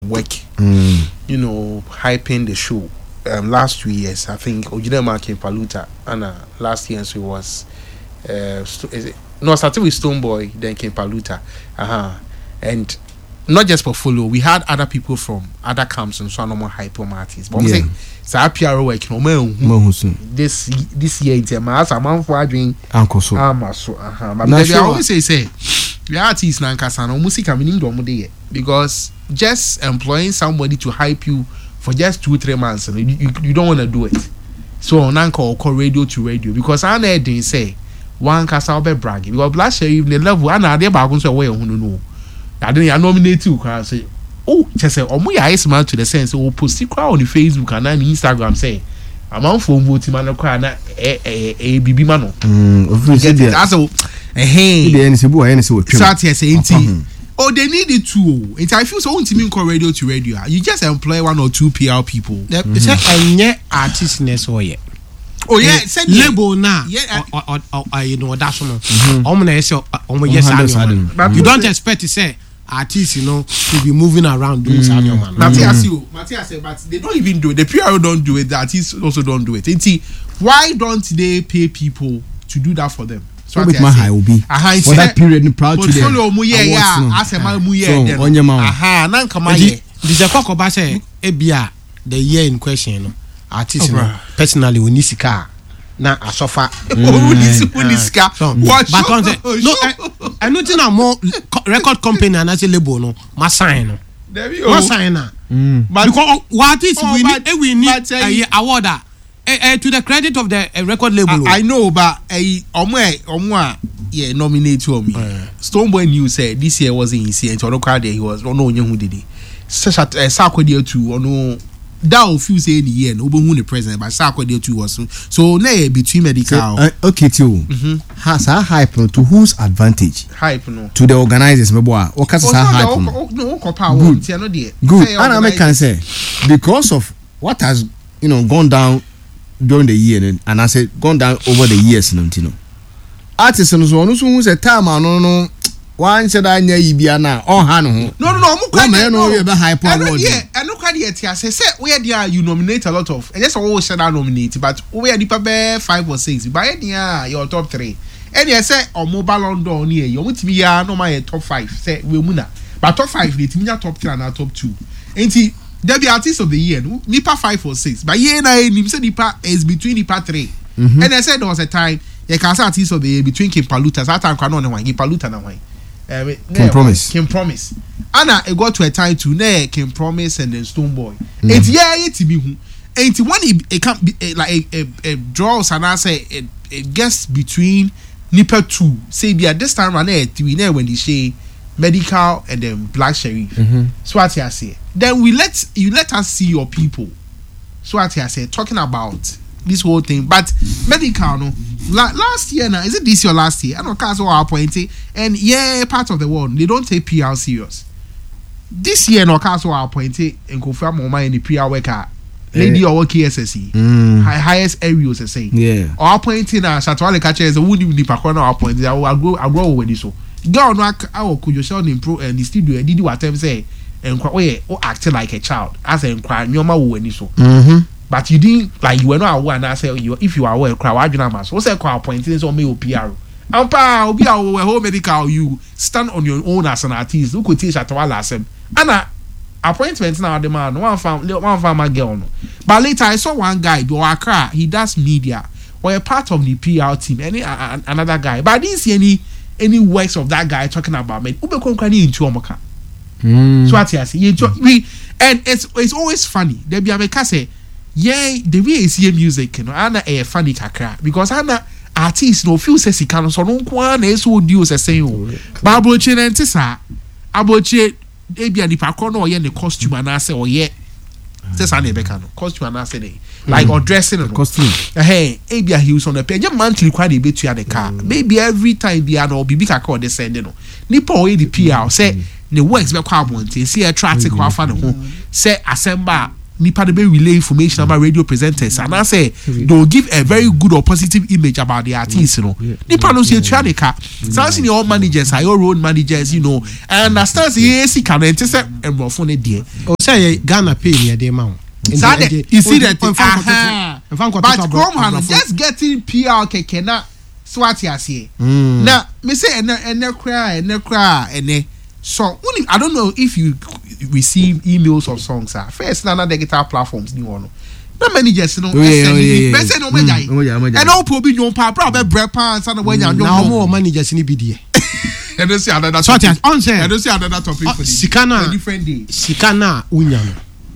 work, you know, hyping the show. Last 2 years, I think Ojidema came Paluta, and last year so it was started with Stonebwoy, then came Paluta, and not just for follow, we had other people from other camps and so on more hype artists. But I'm saying, so PR work no this year in Temas, a month for doing Uncle so. But I always say the artists na nkasa no music meaning do dey because just employing somebody to hype you for just 2-3 months, you don't want to do it. So nanka call radio to radio because I know they say one kasa obe bragging because last year even the level and they back so way no. I don't nominate you can say just say omo ya smile to the sense post it on the Facebook and on Instagram say amount for voting man kwa na bibi man no. That's all. Oh, they need it too. It's I feel so ultimate call radio to radio. You just employ 1 or 2 PR people. They say any artistness or yeah. Oh yeah, label now. Yeah, or you know that's one. You don't expect to say artists, you know, to be moving around doing something. Matthias said, but they don't even do it. The PR don't do it. The artists also don't do it. And see, why don't they pay people to do that for them? So with my high will be for that period in proud to them. This is a cock say ebia the year in question, no artist personally we need sika na asofa watch but no I know thing more record company and as a label no ma sign no there we go sign na because what is we need a award to the credit of the record label. I know, but omo yeah nominate to me. Stonebwoy knew said this year wasn't his year. So no crowd there he was. No who did it. Such a Sarkodie too. No, that few say the year. No, but who the president? But Sarkodie too was so. Nay between medical. Okay, too. Has a hype to whose advantage? Hype no to the organizers. Me boy, what can say hype no? No, good. Good. And I can say because of what has gone down during the year and I said gone down over the years no. Artists no so say time no one said I near Ibia na on hano no you be hype award and look at it here say where there you nominate a lot of and just always said I nominate but where the paper 5 or 6 but your top 3 and you say on mobile on here you want to be no my top 5 say we muna but top 5 it mean top 3 and top 2 ain't he there be artist of the year nipa 5 or 6 but yeah na him say nipa is between nipa 3 and I said there was a time you can say artist of the year between Kim Paluta that time can no one Kim Paluta na one Kim Promise Anna it got to a time to ne Kim Promise and then Stonebwoy it yeah it be who ain't one it can't be like a draws and I say it gets between nipa 2 say be at this time and we know when they say medical and then Black Sheriff so what I say then you let us see your people so what I say talking about this whole thing but medical no last year now is it this year last year I don't know so appointed and yeah part of the world they don't take PR serious this year no cast so appointed and confirm mama in the PR worker lady or KSSE highest areas say yeah or appointing a Shatwale catcher is a would be pakona appointed I grow with this so girl no I could yourself improve and the studio did what them say and acting like a child as a cry your ma when so but you didn't like you were not aware and I say you if you are aware cry why do not mass what's a call appointing so me PR ampa obi our home medical you stand on your own as an artist who could teach at all asem and appointment now the man one farmer girl no but later I saw one guy do Accra he does media or a part of the PR team any another guy but I didn't see any works of that guy talking about me ube konkwani into omoka so what I say and it's always funny there be a say yeah the way is here music no ana a funny kakra because ana artist no feel say sika so no kwa na eso odi o say o ba aboche na ntisa aboche e bia nipa ko no ye ne costume na say oye say sa na ebeka no costume na say like or dressing no costume hey e bia he was on the page monthly kwa dey betu the car maybe every time bia no bibi kakra dey send no nipa o the PR say the works be kwa abonte see a traffic kwa fa no ho say assemble nipa de be relay information about radio presenters and I say they'll give a very good or positive image about the artists, you know. Nipa no say try the car. Some senior all managers are your own managers, you know. And understand say yes, can enter say and phone there. O say Ghana pay near the amount. You see that but Chrome just getting PR kekena swati ase. Now me say ene cry song. I don't know if you receive emails of songs. First, none of the guitar platforms new one. Not many just no. Best no many. And all probably no papa bread pants and when you now more managers in BD. I don't see another topic. I don't see another topic for Sikana. Different day. Sikana Unyano.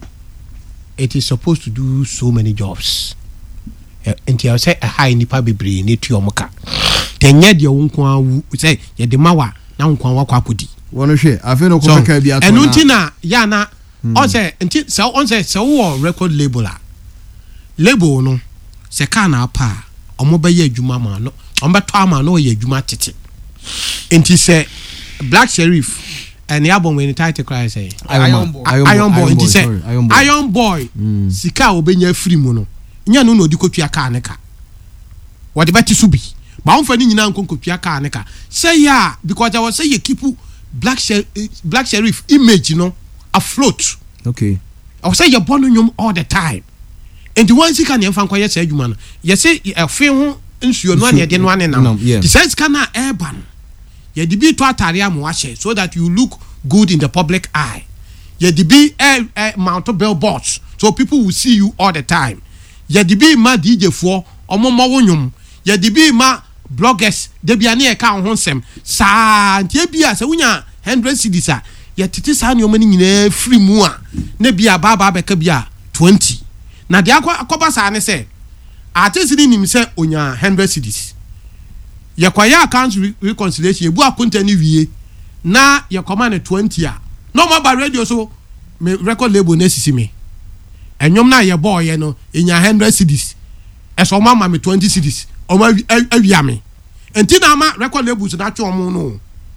It is supposed to do so many jobs. Until I say a high nipa bebre ni tuomoka. Tenye dia wonkwa say ye de mawa na wonkwa wakwa kodi. One share. I feel no compare be at. And untina yana on say until so on say so record label label no se kana pa omo be ye adwuma ma no on be to ama no ye adwuma tete. Enti say Black Sheriff and the album when the title cry say Iron Boy enti say Iron Boy sika obenya free mu no nya no odi kotua ka ne ka what the beti subi ba on fa ni nyina nko kotua ka ne ka say ya because I was say you keep Black Sheriff image, you know, afloat. Okay. I was say you're born on you all the time. And the ones you can even find say you man. You say a film you know you didn't want now. The sense can urban. You be to ataria muashe so that you look good in the public eye. You be mount billboards so people will see you all the time. You be ma DJ for omo mawonyum. You be ma bloggers de bia na e ka ho nsem saa ntie bia se wunya 100 cedis a ye tete saa ne o mani nyina free mu a na bia baba be ka bia 20 na de akoba saa ne se artist ni nim se onya 100 cedis ye kwaya account reconciliation ebu akonta ni wie na ye koma ne 20 a no ma ba radio so me record label na sisi me enyom na ye boy ye no enya 100 cedis e so ma me 20 cedis Oma awiame enti na ma record labels na twa omo no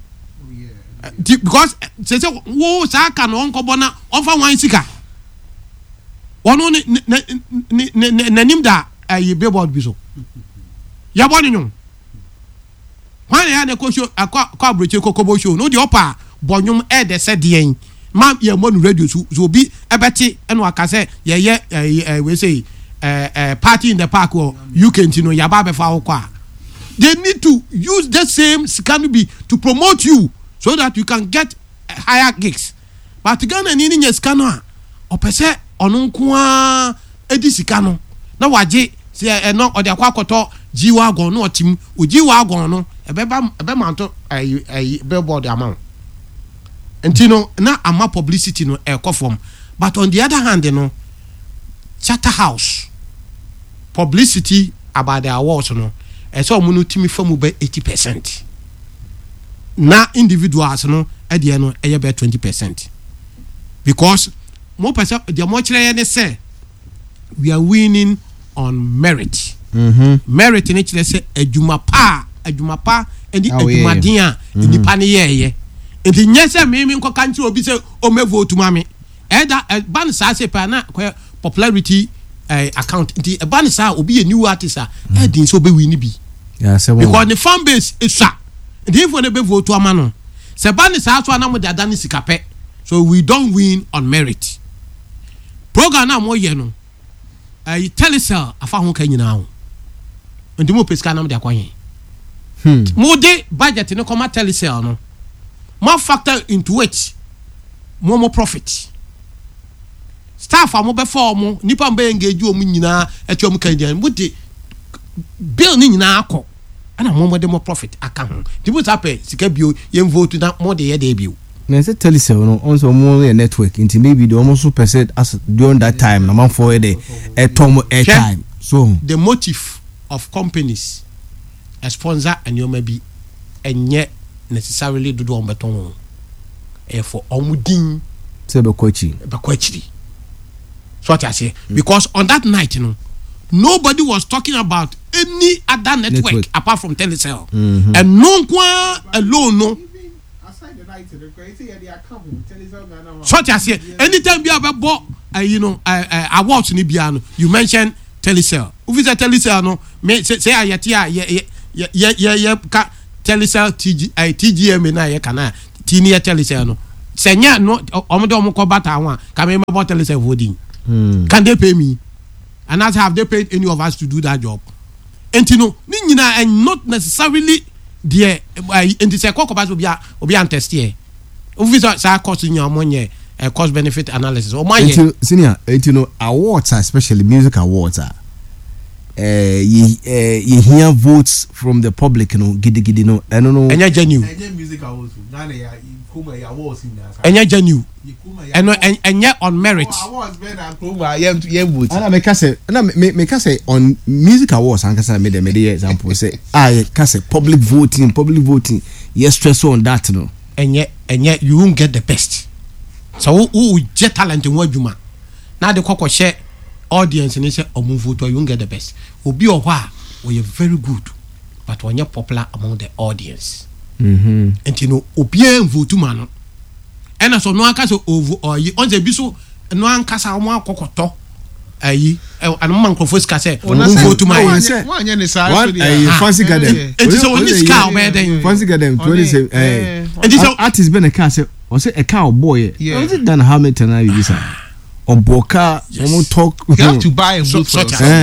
because say wo sa ka no onkobo na onfa wan sika wono ne nim da ayi billboard bi so ya boni nyum wan ya ne ko show akwa broche kokobo show no de opa bonyum e de se de en ma ye mo no radio so bi ebeti eno aka se ye we say party in the park or you can you know yaba fa kwa they need to use the same scanubi to promote you so that you can get higher gigs but Ghana ni nya scanu a opese onu nko a edi sikano na waje se no ode akwa akoto jiwa agon no otim ojiwa agon no ebe manto billboard amount entino na ama publicity no e form but on the other hand no Charterhouse publicity about the awards no so omo no timi famu be 80% na individuals no e de no e be 20% because mo person the mo kire ne say we are winning on merit merit ne kire say adwuma pa enti adwuma den a nipa ne ye enti nyese me nko kan kire obi say o me vote ma me e da ban sa se pa na popularity account the banisa obi a new artist din so be win bi because the fan base is sha the for the be vote to amano se banisa so anam de adani sikape so we don't win on merit program na mo ye no telecell afa ho kan nyina ho ndimo peska nam de akwan mo de budget no come telecell no mo factor into it mo profit staff amo be form nipa mbe engage omu nyina etuom kandian muti bill ni nyina akọ ana mo de mo profit aka ho dibu tape sika bio yem vote na mo de ye de bio na say telecell no also more network into maybe the almost percent as during that time na man for the tom airtime so the motive of companies a sponsor and you maybe enye necessarily do on beton for omudin say be kwachi so what I say because on that night nobody was talking about any other network apart from Telecell and no one alone no so what I say anytime be about awards ni bia no you mention Telecel ufisa Telecel no me say ayetia ye ka Telecel TGM na ye kana tini Telecel no senya no omodo omko bata wa ka me about Telecel voting can they pay me and as have they paid any of us to do that job entino ni nyina and not necessarily there enti se kokoba obi an test here ufisa sa cost nya omonye cost benefit analysis o my senior awards especially music awards you hear votes from the public gidi no I don't know enya genuine music awards na ya kuma ya awards in enya genuine enya on merit awards be na kuma ye vote ana me ka say on music awards an kasa me the example say ka say public voting yes stress on that no enya you won't get the best so who get talent in wadwuma na de kokko share audience ni say omu vote you won't get the best obi ohwa we are very good but when you popular among the audience and you know obi vote man no ena so no aka so over or you on the biso no anka sa omo akokoto ayi anu man crofos ka say vote man one yen is fancy garden it is only ska obey den fancy garden 20 and this artist been a car say or say a car boy was it done Hamilton na you say on boka we talk you have to buy and vote for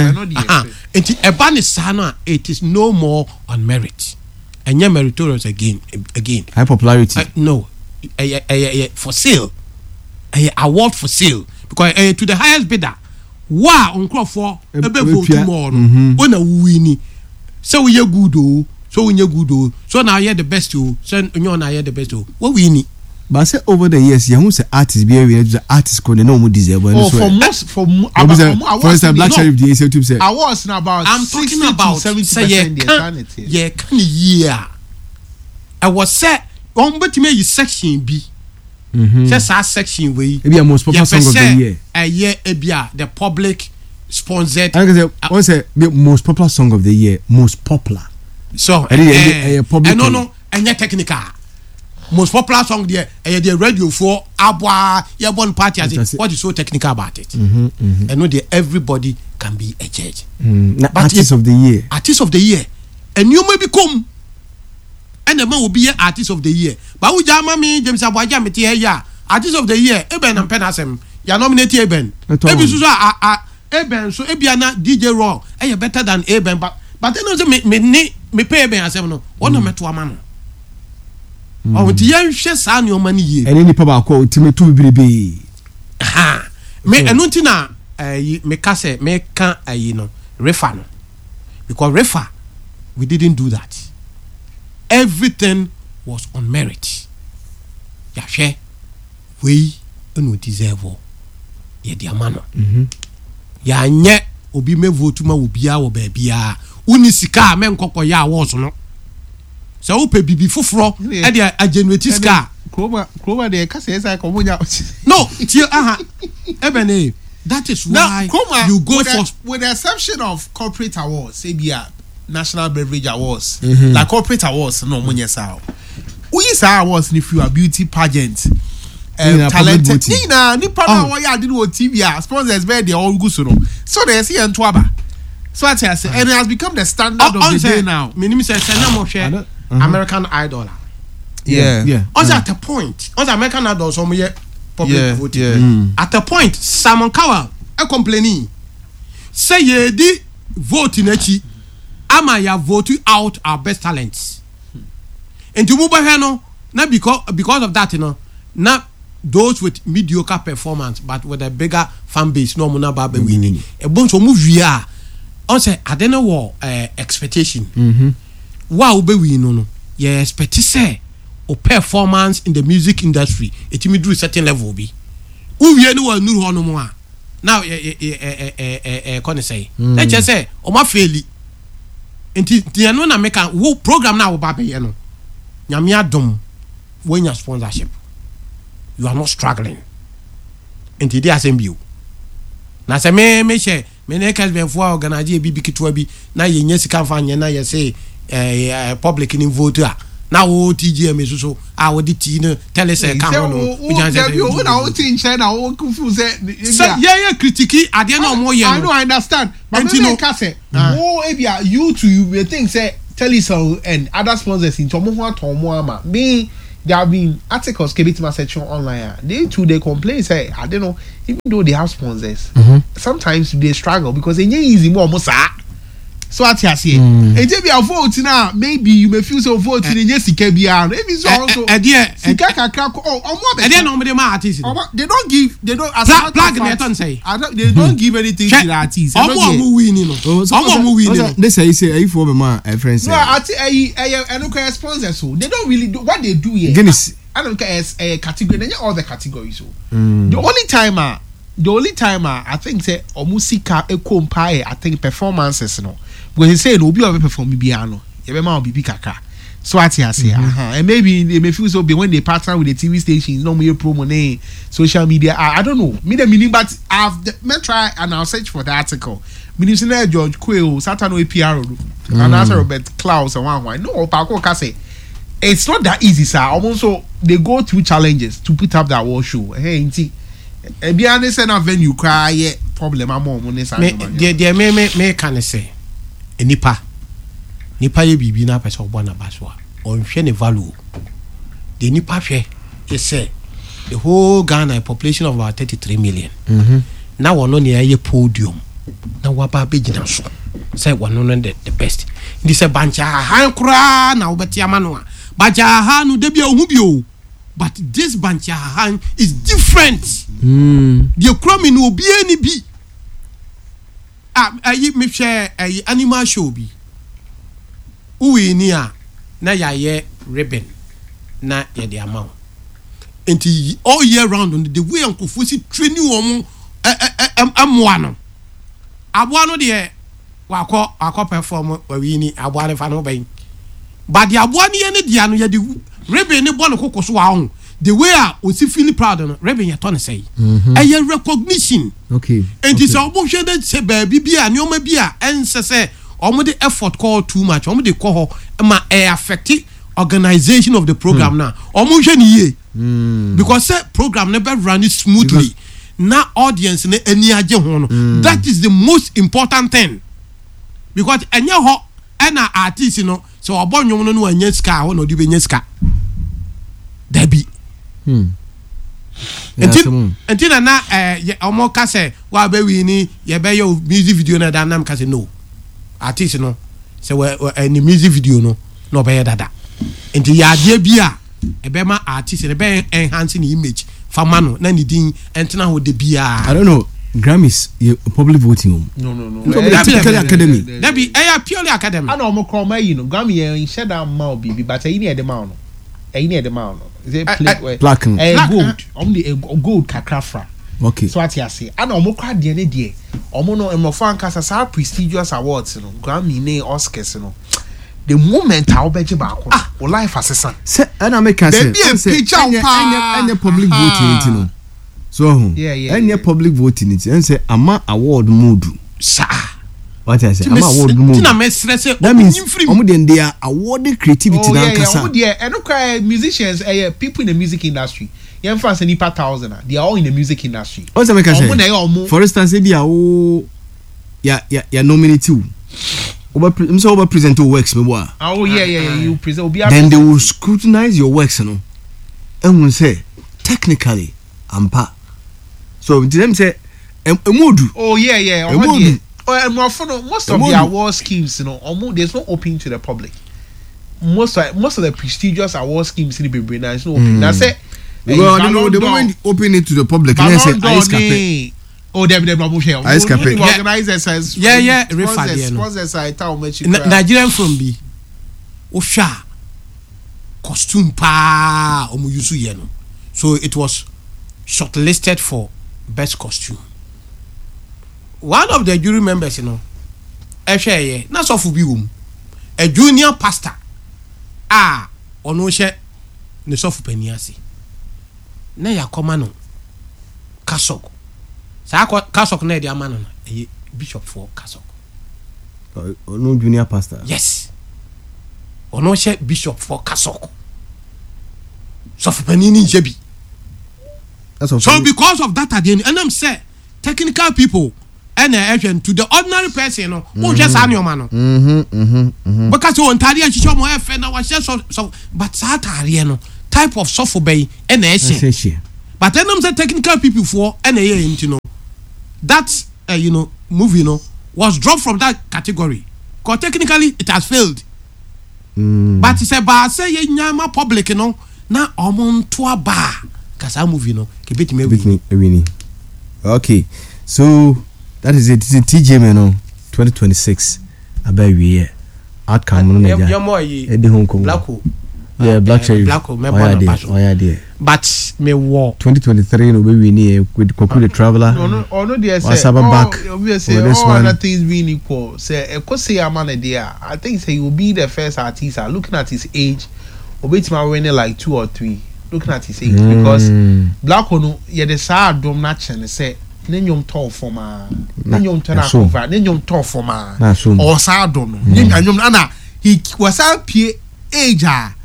it eban is sana it is no more on merit and your meritorious again high popularity no for sale award for sale because to the highest bidder wa on for ebe vote more no na wini so we good o so now you the best o so you na you the best o what we need. But say over the years, you say artists be the artists can no more deserve. For instance, Black Sheriff the YouTube say awards now about I'm talking about 70% yeah can year. I was said on but me you section B. Just our section way. Maybe a most popular song of the year. A year the public sponsored. I can say the most popular song of the year, most popular. So public. No, and yet technical. Most popular song there, the radio for Abwa, your born party. What is so technical about it? I know that everybody can be a judge. But artist of the year, and you may become, and the man will be artist of the year. But we jam me, James Abwaja, Metia, artist of the year, Eben and Penasem, you nominate Eben. Maybe Eben, so Ebiana DJ Raw, and you're better than Eben, but then also me pay Eben as no one of my two man. Oh, the young share your money ye. And any papa call Timmy to be. Ha me anuntina me kase me kan no refa no because refa we didn't do that. Everything was on merit. Ya share we no deserve ye dia mano. Ya nye obi me vote ma obi a wo ba bia uni sika me nkokọ ya awards no. So upe bibi fufuro e dey a generate scar. Kroba dey ka say say ko munya. No, ebene that is why now, you go with the exception of corporate awards, ABR, National Beverage Awards, like corporate awards no munya sa. We say awards if you are beauty pageant. Talented. Nina, ni pa wa ya did what TV sponsors be dey all go so they see en toaba. So I say and it has become the standard of the day now. Minimum say na share American Idol. Yeah. Also at a point, American Idol some year public voting. At a point, Simon Cowell a complaining. Say ye di vote in echi. Ama ya vote out our best talents. And to move no, not because of that, not those with mediocre performance, but with a bigger fan base, no mona babe winning. A bunch of move we are. Also, I don't know what expectation. Wow, be we no. Yeah, expect say or performance in the music industry. It me do a certain level be. Who we anyone knew no more. Now, can say? Let's just say, o ma faili. Enti the no na make a program now babe ye no. Nyame adom when your sponsorship. You are not struggling. Enti dey assemble. Na say me share me na kas be for organize bibi kitwa bi na ye nya sika fa nya na ye say public in vote na wo TGM so a wo di ti no telese ka ho no we just say you na wo tin China wo kufu say yeah critique ade na omo ye no I understand but me ka say wo ebia you think say Telecel and other sponsors in tomo ho atomo ama me there have been articles kebitima section online they complain say I don't know even though they have sponsors sometimes they struggle because they easy more musa so at here say e dey be a vote now maybe you may feel so vote in sika bia maybe so also sika kakra no dey ma artist they don't give as plug na ton say they don't give anything to the artist omo win no they say for be ma friends no no sponsors so they don't really do what they do here Guinness I don't care as a category then all the categories so the only time I think say omusika ekompae I think performances no because he say no obi over perform bia no ye be ma obi kakra so at here say and maybe they may feel so be when they partner with the TV stations no more promo ne social media I don't know me the meaning but may try and I'll search for the article Minister George Quayle Satano APR and answer Robert Klaus and one no Paco can say it's not that easy sir also they go through challenges to put up that war show hey be honest na venue cry problem am money say me can say nipa ye bibi na pese obo na baso on hwe ne value the nipa hwe is say the whole Ghana population of about 33 million now one on the podium now waba begina so say one on the best this say bancha han kura na obetia mano bancha hanu de bia ohu bio but this bancha han is different the crime in obi ani bi ayi me share ayi animal show bi uwi ni a na ya ye ribbon na ye the amount enti all year round on the way uncle fusi training wo amwa no aboa no de wakọ perform we ni aboa ne fa no ben but the aboa ne ye ne dia no ye the ribbon ne ball kokoso wa ho the way o si feel proud no ribbon ye to ne say e recognition okay and this obo hwe de se ba bibia ne o ma bia ense se omo the effort call too much omo de call ma affect organization of the program now omo hwe ni ye because say program never run it smoothly na audience ne ani age ho no that is the most important thing because enye ho na artist no so obo nwom no anya sika ho no di be nya sika dabi Entina na omo ka say wa be wi ni ye be your music video na da nam ka say no artist no say any music video no be dada enti ya de bia e be ma artist e be enhance the image fama no na ni din entina ho de bia I don't know Grammys public voting no academy dabi purely academy ana omo kroma yi no Grammy ye share that ma bibi but yi ne de ma no is it black gold gold kakrafra okay so at say ana omo kwa de ne de omo no emofo ankasa sa prestigious awards no Grammy ne Oscars no the moment I obeje ba ko o life assessment say ana make us say any public voting no so any public voting it and say ama award mood sa what I say ama award mood tina me stress that means omo dey award creativity na kasa omo dey eno cry musicians people in the music industry yen fans any per thousand they are all in the music industry what say make us say for instance be o ya nominate you over present your works me boy you present then they will scrutinize your works no and will say technically ampa so them say emodu most of the award schemes there's no open to the public most of the prestigious award schemes in the baby now it's not open now say the moment open it to the public and say ice cafe ice cafe organizers sponsors I tell me Nigerian from bi osha costume pa omo yusu ye no so it was shortlisted for best costume. One of the jury members, ehwe na sofu bi wom. A junior pastor. Ono hye ne sofu paniase. Na yakoma no Kasok. Sa Kasok na e di amano no. Bishop for Kasok. No junior pastor. Yes. ono she bishop for Kasoko so for panini jebi so because of that again and I'm say technical people and agent to the ordinary person no who just anyoma no because on tari achicho mo efe na wa so but satare no type of software bay and but then I'm say technical people for and you know that movie was dropped from that category because technically it has failed. But it's about say nyama public na omon to aba kasa movie ke betime okay, so that is it. It's TGM 2026 about we outcome no Eddie Hong Kong Black Cherry but me war 2023 no we need with Koku the Traveler no dey say back obviously all other things being equal say Ekose Amane there I think say he will be the first artist looking at his age obetima winning like 2 or 3 looking at his age because Black Ono ye the sa dom na chen say nenyom tall forma nenyom tena cover nenyom tall forma or sa don nenyom ana he was pie age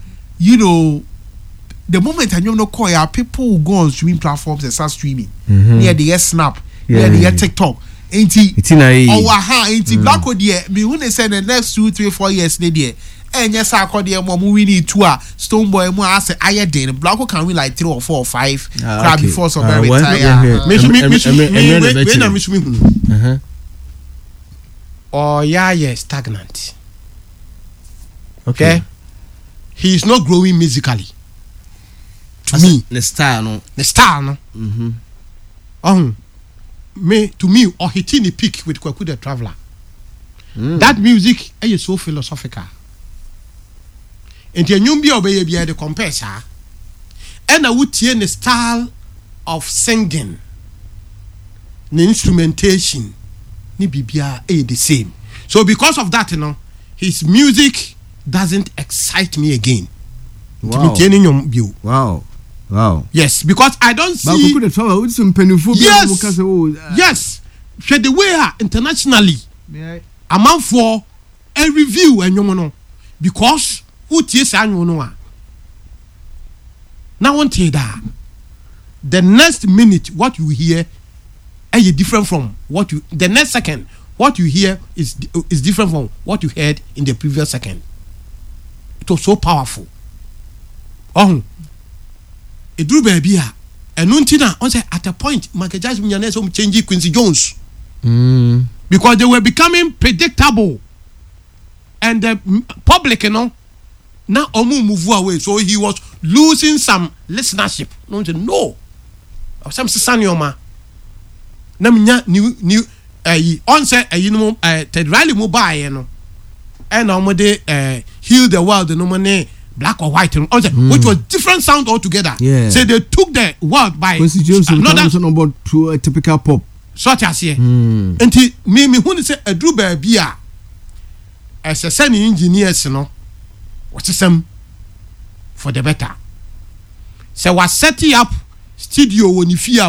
the moment I know call people will go on streaming platforms and start streaming. Near the Snap, near the TikTok. Ain't he? Ain't he? Black Odie, me when they say the next 2, 3, 4 years, they and yes, I call the more winning tour. Stone Boy, more I say, I did. Black can win like 3 or 4 or 5. Crab before some very retire. Oh, yeah, stagnant. Okay. He is not growing musically. To me, the style no. To me, or hitting the peak with Kwaku the Traveler. That music is so philosophical. And the new be obey the compare, and I would hear the style of singing, the instrumentation, ni bibia the same. So because of that, his music doesn't excite me again. Wow. Yes, because I don't see. Yes. Should the way internationally, amount for a review and because what yes I know. Now one tell that the next minute what you hear is different from what you the next second what you hear is different from what you heard in the previous second. It was so powerful. It drew baby and nuntina on say at a point Michael Jackson change Quincy Jones because they were becoming predictable and the public now move away, so he was losing some listenership. No some sanioma na new on say Ted Riley mobile and heal the world no money black or white which was different sound altogether. So they took the word by another number to a typical pop such as here and he me who say a drew baby as a senior engineers what's the same for the better. So was setting up studio when you fear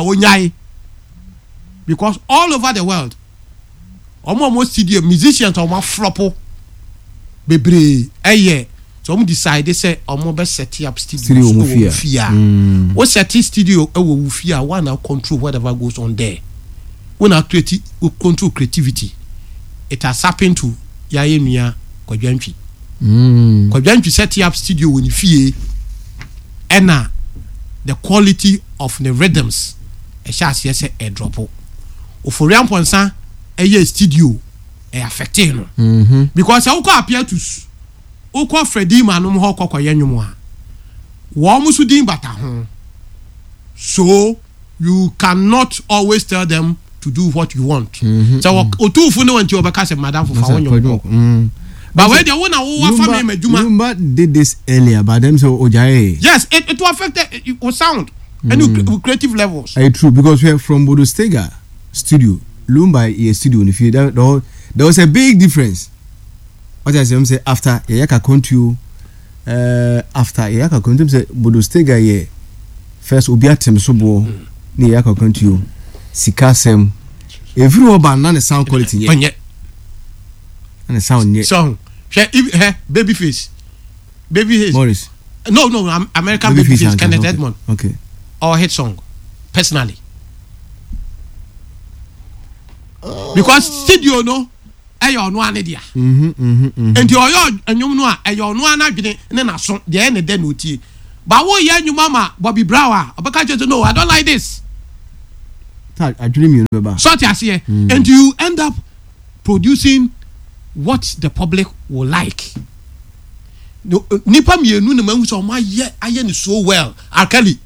because all over the world almost studio musicians are floppo bebre so we decide they say best set up studio fear. What set studio fear one now control whatever goes on there. When I control creativity. It has happened to Yayemia Kwajanchi. Kwajanchi set up studio when fear and the quality of the rhythms a chance yes a drop. For Ramponsa a studio a affecting because I go appear to Oko Freddie Manum Hoko Koyanumwa. Wamusudin Bata. So you cannot always tell them to do what you want. So Otu Funo went to Obakase Madam for Fawanyo. But when they want to Lumba did this earlier, but them so Ojaye. Yes, it will affect it sound and creative levels. True, because we are from Bodostega studio. Lumba is studio in the field. There was a big difference. What I say after Yaka Contu, after Yaka Contu, say Bodostega ye first Obiatem Sobo ni Yaka Contu, Sikasem. Every banana sound quality yet. And the sound yet. Song, baby face. Babyface. Morris. No, American Babyface, Kenneth okay. Edmond. Okay. Or hit song, personally. Because studio no, ayo no anedia. And you are and you know, ayo no anadwene ne na so de ene de no tie. But wo ye nyu mama Bobby Brower, obeka just no, I don't like this. I dream you remember. Sort as here, and you end up producing what the public will like. No, nipa mienu na mahu so ma ye aye ni so well. Akali.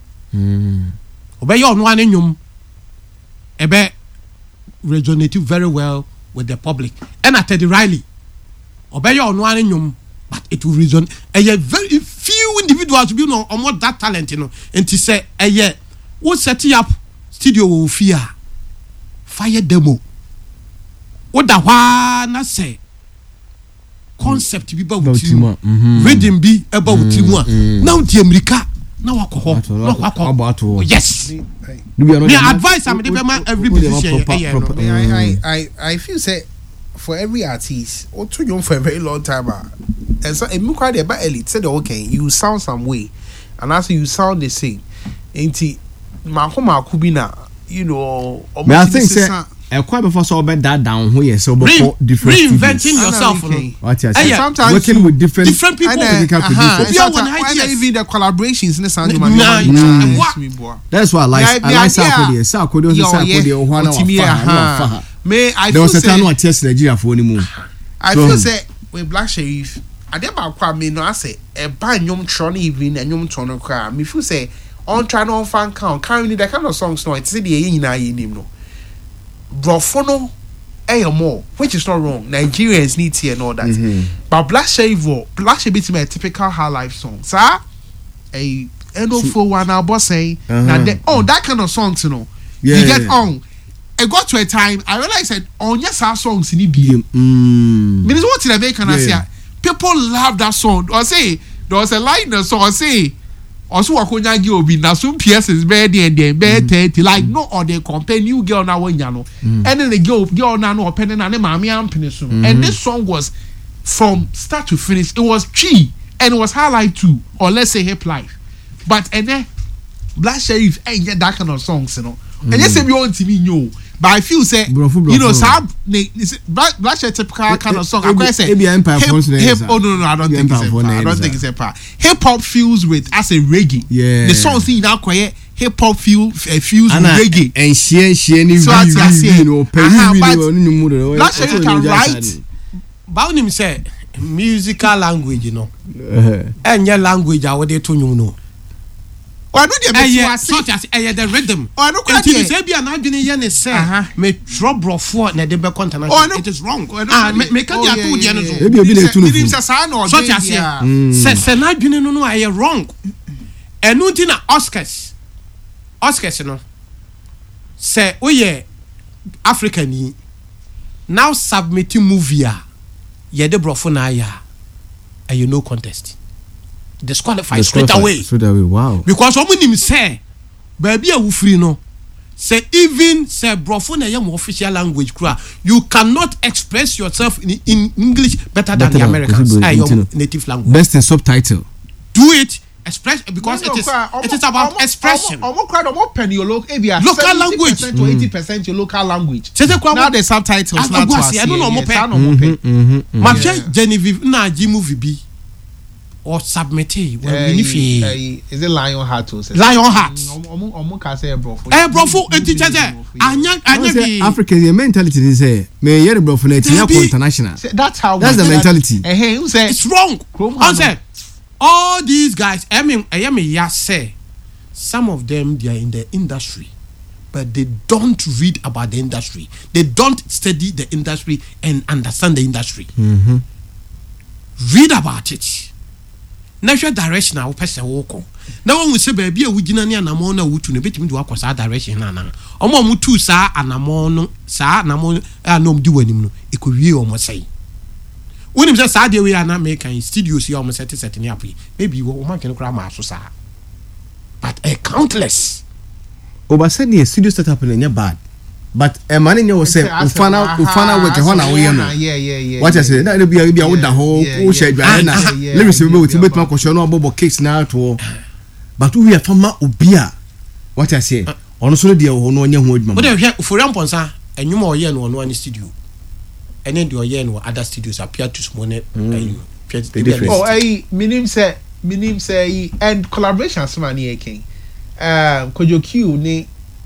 Obey ono ane nyum. Ebe resonate very well with the public. And at Teddy Riley. Obey ono ane nyum, but it will reason. Eye very few individuals be no omo that talent, you know. And to say eye what set up studio will fear fire demo. What da wa na say concept bi ba wutirimu rhythm bi e ba wutirimu now the America now akọ yes me advice am dey man every position I feel say for every artist or to you for a very long time and so emu kwa dey about elite said okay you sound some way and also you sound the same enti ma ku bi na you know I think say quite before so bad that down who yes so before different reinventing yourself what you say sometimes working with different people even the collaborations in the sound that's why I like Sarkodie may I there was a time when test Nigeria for anymore I feel say with Black Sheriff adeba kwa me no say e ba nyom tro na even nyom tro no kwa me feel say on try no fan count can you that kind of songs no it say the nyina yenim no Brofono more, which is not wrong. Nigerians need to and all that. But Black Sheriff is a typical high life song. Sir, a NO4 one our boss say that kind of songs, you know. You get on. I got to a time I realized that yes our songs in EBM. Means what in American I say people love that song. Or say there was a line in the song or say also wakonya gi obi na some pieces be dey be 30 like no or they compare new girl na wanya no and then the girl na no open na ne maami ampene so and this song was from start to finish it was tree and it was high life too or let's say hip life but and then Black Sheriff ain't get that kind of songs you know and yes if you want to me know but I feel say you know some Black Sheriff typical kind of song I say hip oh no I don't think it's a part hip hop fuse with as a reggae the song thing now quiet hip hop fuse with reggae and share so Black Sheriff can write about him say musical language you know and your language I would to you know or no dey such as the rhythm or no kwa dey say bia na adwene ye ne say me trouble for na dey be content it is wrong me can dey atu dey no so e bi na etu no such as say na adwene no no aye wrong enu ti na Oscars no say oye African now submit movie ye dey brofo na ya aye no contest disqualified straight away. Wow. Because someone say, baby, a free no. Say even say brofo na yam official language, you cannot express yourself in English better than the Americans. Your native language. Best in subtitle. Do it. Express because it is about expression. Open your local language to 80% your local language. Now the subtitles not to us. I don't know. Genevieve na ji movie be. Or submit is it Lionheart? Lionheart. Brofo African mentality is say me hear brofo na international. That's the mentality. Who say it's wrong. I said all these guys I mean say some of them they are in the industry but they don't read about the industry. They don't study the industry and understand the industry. Read about it. Natural direction a person walk. Now when we say baby we gina ni anamon na wutu ne betimi do akosa direction na na. Omo mu tu sa anamon no sa anamon anom di wanim no ekowie omo sei. Wonim say sa de we na make kan studio si omo set ni api. Maybe wo man ken kra ma so sa. But a countless Oba said the studio setup in bad. but money you say ufana work ho na we no what I say na be wo da ho wo share dwa na let me see we with bet ma kwosho no obobo cakes na to but we fama obi a what I say ono so de ho no nya ho adwuma wo de hwe Ofori Amponsa enwuma oye no ono studio ene de oye no other studios appear to small minim say and collaboration so na ken Kojo Q ni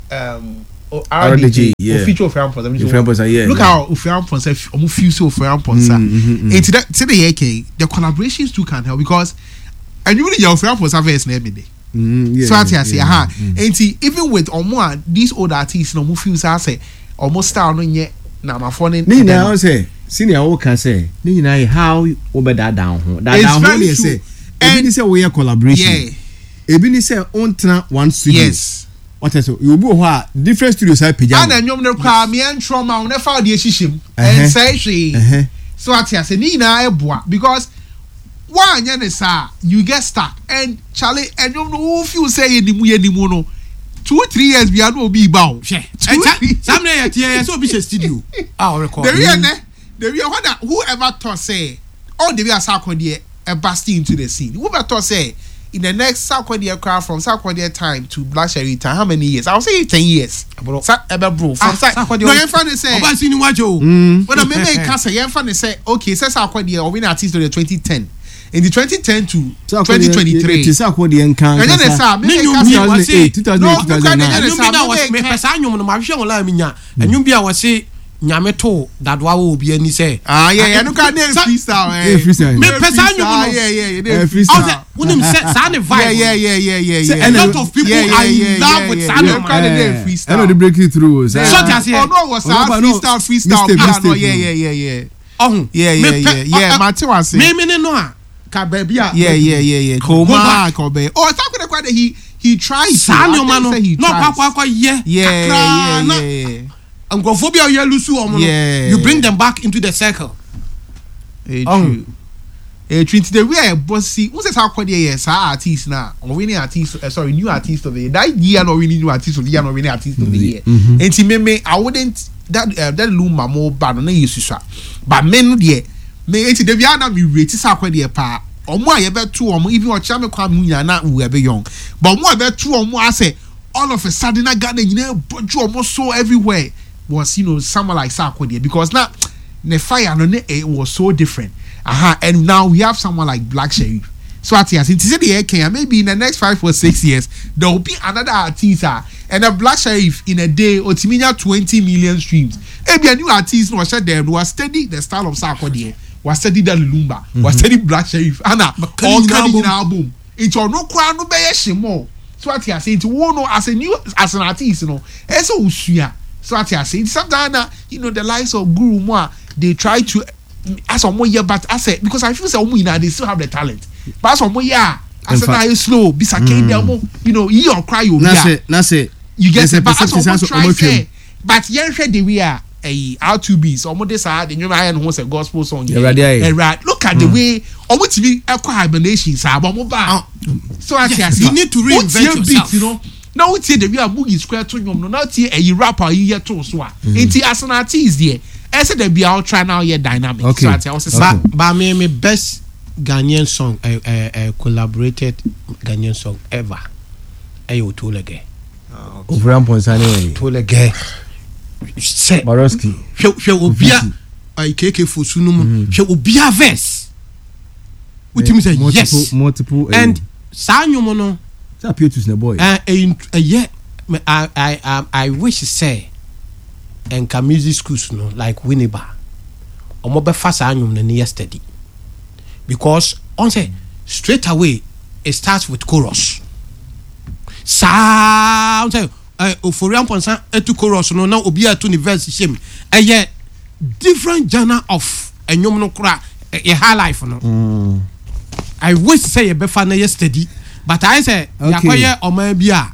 RDJ feature Ofori Amponsa look how Ofori Amponsa omo fuse Ofori Amponsa into that say the collaborations too can help because and you really your Ofori Amponsa verse na every day so I say and even with omo these old artists no mo fuse say almost style no nye na ma phone ni na say senior wo can say ni na how obeda down ho that down ho ni say and say we collaboration ebi ni say on one studio yes what I say you go ho different studios I page and nyom ne kwa me entro ma on fa de hihim and say she so I say ni na eboa because one yen sa you get stuck and Charlie and you know feel say yenimu no 2-3 years we are no be bound. Some so be studio. Record. The real whoever thought say all the way as Sarkodie busting into the scene. Whoever thought say in the next Sarkodie crowd from Sarkodie time to Black Sherry time, how many years? I'll say 10 years. Bro, from Sarkodie. No, you're funny say. But seen what you. But I maybe can say you're funny say okay, say Sarkodie or win artist of the 2010. In the 2010 to 2023. It's Sarkodie and can. And then say 2008. Me pesa nyom no ma hwe won la minya. Anyum bia wo se nyame to dadwa wo obi ani say. Yeah, no can dey freestyle. Me pesa nyom no. Yeah, freestyle. Unim say ne vibe. Yeah. A lot of people are in love with Sano. Freestyle. I know the breaking through. So just here. Oh no, was freestyle. Yeah. Mate was say. Me no a. Yeah. Koma Kobe. Oh, talk with the quite he tries. Sano mano. No kwa yeah. Angrophobia you lose you bring them back into the circle. True. The way bossy who says how quite yes artist now or winning artist new artist of the year that year no winning new artist of the year no winning artist of the year and to me I wouldn't that luma more bad on the but men there me enti de bia na me rate sa kwade pa omo a ye beto omo even o chame kwa munya na we be young but omo a beto omo ase all of a sudden na Ghana nyina boju omo so everywhere was someone like sa kwade because now the fire no was so different and now we have someone like Black Sherif so at yes into the Kenya maybe in the next 5 or 6 years there will be another artist and a Black Sherif in a day otiminya 20 million streams e be a new artist no share them was steady the style of sa kwade was study that Lumba, was study Black Sherif, Anna, all kind of album. It's on no crown, no bear shimo. So what I say, it's one as an artist, as a usuya. So what I say, sometimes, the likes of Guru Moa, they try to, as a more year, but I say, because I feel so they still have the talent. But as a more year, as a nice slow, be sake demo, you or cry, you get a try, but yen the we are. R2B so omo this the new iron who say gospel song right look at the way omo tv hibernation sa omo ba so I say you need to reinvent yourself now we see the way boogie square to nyom no now see a rapper you to so enti as an artist there I said they be out try now here dynamic so I say ba me best Ghanaian song collaborated Ghanaian song ever ayo Tolege Ofori Amponsa anyway Tolege say Baroski hwe obia IKK fosunum hwe obia verse utimi say yes multiple and sanyum no say appeal to the boy I wish say enka music schools no like Winneba omo be fa sanyum no yesterday because on say straight away it starts with chorus sound say Ofori Amponsa etu chorus no na obi atu ni verse shem different genre of enyom no kura high life no I wish say be fa na yesterday but I say yakoye oman bia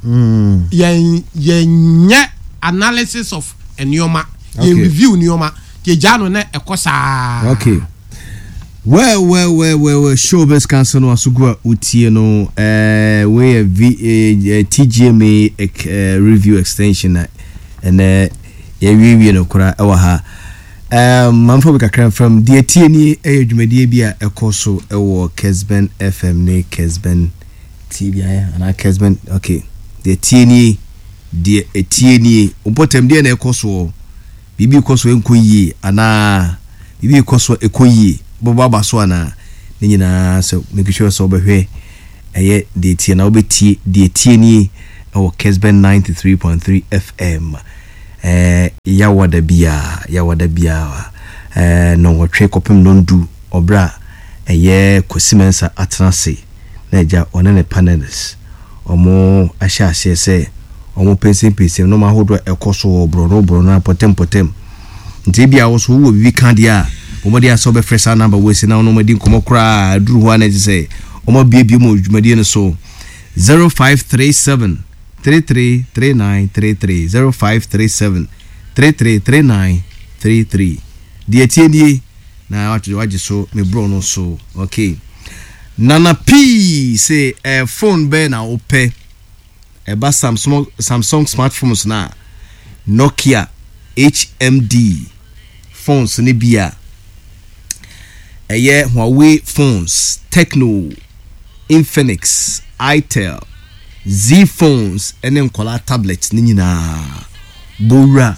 ye analysis of enyoma ye review enyoma ye jano na ekosa okay well showbiz council no asugua utie no we TGMA review extension and wie no kora ewa ha manfo kakra from the TNE adwumadie bia ekoso ewo Kesben FM ne Kesben TV ana Kesben okay the TNE the TNE umpotem de na ekoso bibi ekoso enkoyie ana bibi ekoso ekoyie baba so ana ne nyina so make sure so behwe eye the TNE na obeti the TNE ewo Kesben 93.3 FM yawada bia no wotwe kopem nondu obra eye kosimensa atrase na eja onene panels omo ahya se omo pensin no mahodo ekoso bro na potem nti bia wo so wo bibi kan dia omo dia so be fresh number we se na no madi nkomo kra duru ho na se omo bia mo dwumadi no so 0537 333933 0537 333933 the TNE na waje so me bro no so okay Nana P say phone be na ope ba Samsung smartphones na Nokia HMD phones ni bia Huawei phones Tecno Infinix Itel Z phones ene nkola tablets ni nyina Bowra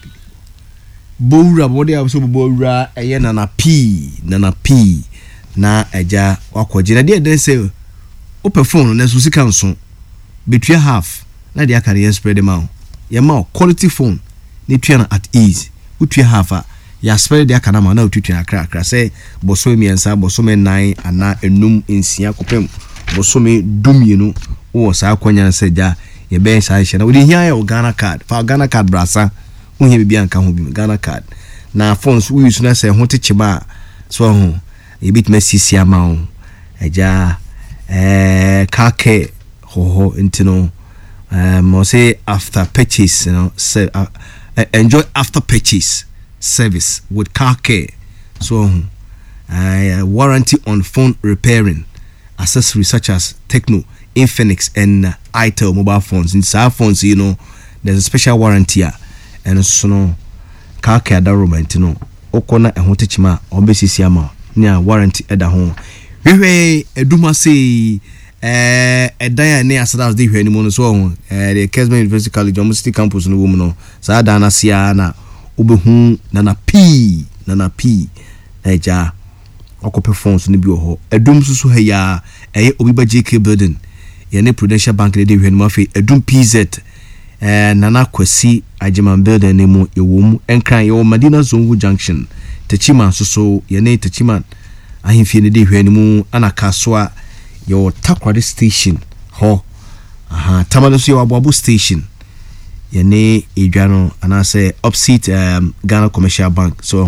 body aso Bowra Nana P na eja wakoje na de say open phone na so sika nso between half na de akare spread them out ma quality phone ni tuana at ease utwe half ya spread de akana ma na utwe akra say boso miensa boso men 9 ana enum ensia kopem boso me dumienu wo sa akwanya seja ye ben sa hye na we hia ya Ghana card fa Ghana card brasa wo hia bibia nka ho bi Ghana card na phones we use na say ho techeba so ho e bit mesisi ama eja kake ho intino mo say after purchase say enjoy after purchase service with car care so warranty on phone repairing accessories such as Tecno Infinix and Itel mobile phones. In some phones, there's a special warranty and so car care that room okona and hotechima obesisi ama near warranty at the home. We eduma say edaya ne asada de hwani mo no so the Kesben University College University campus no woman sa dana sia na obehu nana p eja okope phones ni bi ho edum susu ha ya obiba JK building yene Prudential Bank de hwani mo afi edum PZ nana kwasi ajiman building ne mu ewom enkran yo Madina Zongo Junction Techima so yene Techima ahimfie ne de hwani mu ana kaswa your Takwade station ho tamale so your Abuabu station yene edwano ana say opposite Ghana Commercial Bank so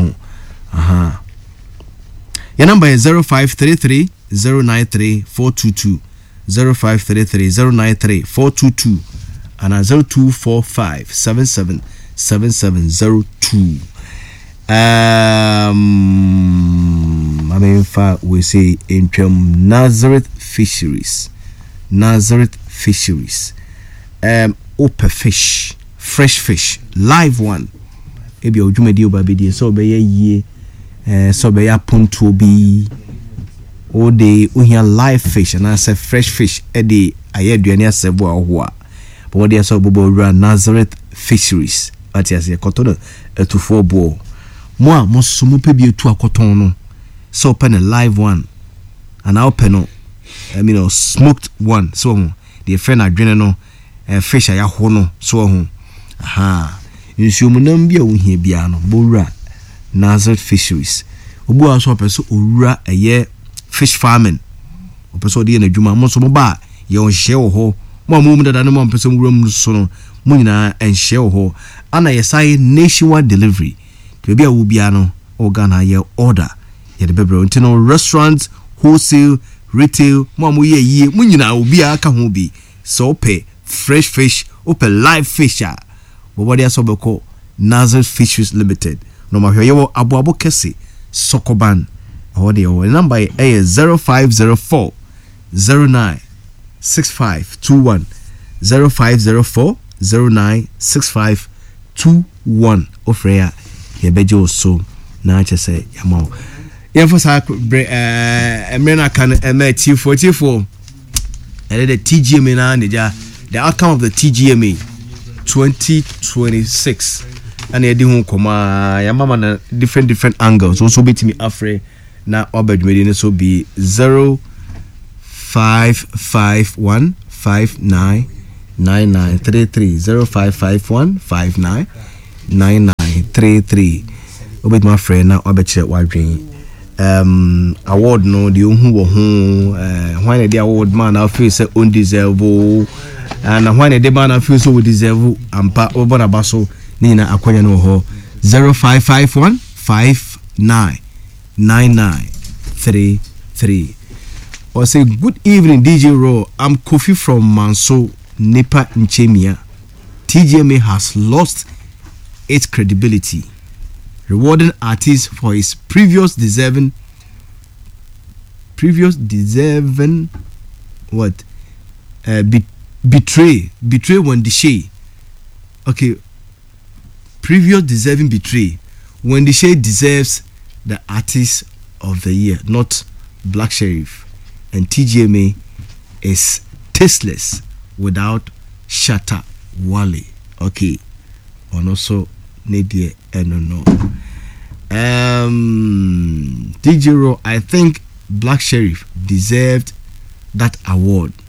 your number is 0533 093 422 0533 093 422 and 0245 77 7702 I mean we say in term Nazareth Fisheries open fish, fresh fish, live one. Ebi ojumedi obabedi so be ye so be ya ponto bi o de uhia live fish and I say fresh fish e de ayeduane asebo ahoa but what they so bobo run Nazareth Fisheries at yes ye kotono etufo bo mo so mo pe bi etu akoton no so open a live one and I open smoked one so the friend adwene no fish ya ho no so ho nsuomunam bia wo hia bia no bowura Nazareth Fisheries obu aso opeso owura eye fish farming opeso de na dwuma mo so mo ba ye onhye wo ho mo dada no mo peso wuram so no mo nyina enhye wo ho ana yesai nationwide delivery to bia wo bia no organ ye order ye de bebre ntino restaurants wholesale retail mo ye mo nyina obi aka ho bi so pay fresh fish open live fish bobody asobeko Nazareth Fisheries Limited no ma hwe yewo aboabo kese Sokoban ode your number is 0504 09 6521 0504 09 6521 1 ofreya yebeje oso na ache say yamao yemfosa emrena kan T44 and the TGMA na neja the outcome of the TGMA 2026 and yedi hu koma yamama na different angles also betimi afre na obedwede ne so be 0551599933 0551599933 obet my friend na obetche wadwen award no the who wo when the award man I feel say undeserved and when the man I feel so deserve ampa over abaso ni na akwanya no ho 0551599933 or say good evening DJ Raw, I'm Kofi from Manso Nipa Nchemia. TGMA has lost its credibility, rewarding artists for his previous deserving what betray when the shade okay previous deserving betray when the shade deserves the artist of the year, not Black Sheriff. And TGMA is tasteless without Shatta Wale. Okay. And also Nadia no. DJ Ro, I think Black Sheriff deserved that award